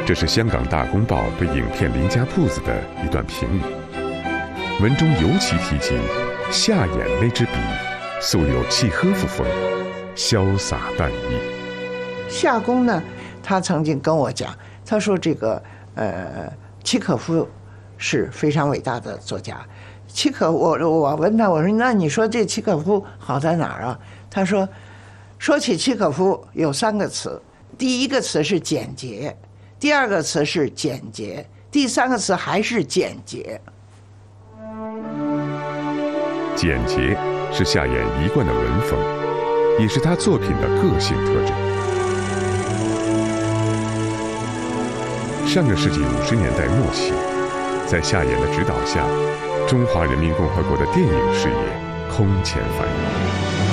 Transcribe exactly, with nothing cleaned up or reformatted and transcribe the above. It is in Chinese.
这是香港《大公报》对影片《林家铺子》的一段评语，文中尤其提及夏衍那支笔素有契诃夫风，潇洒淡逸。 夏公呢，他曾经跟我讲，他说这个呃契诃夫是非常伟大的作家。契诃，我我问他，我说那你说这契诃夫好在哪儿啊？他说，说起契诃夫有三个词，第一个词是简洁，第二个词是简洁，第三个词还是简洁。 简洁是夏衍一贯的文风，也是他作品的个性特征。上个世纪五十年代末期，在夏衍的指导下，中华人民共和国的电影事业空前繁荣。